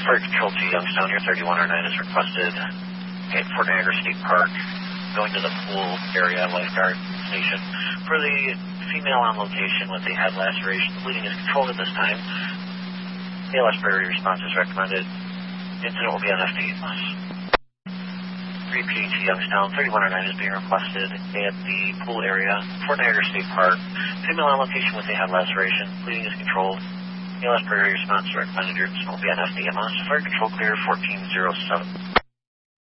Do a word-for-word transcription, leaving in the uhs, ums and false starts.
Fire Control to Youngstown, your thirty-one oh nine is requested at Fort Niagara State Park, going to the pool area, lifeguard station. For the female on location with a head laceration, bleeding is controlled at this time. A L S priority response is recommended. Incident will be on F D. Repeating to Youngstown, thirty-one oh nine is being requested at the pool area, Fort Niagara State Park. Female on location with a head laceration, bleeding is controlled. A L S priority response is recommended. Your incident will be on F D M S. Fire Control clear fourteen oh seven.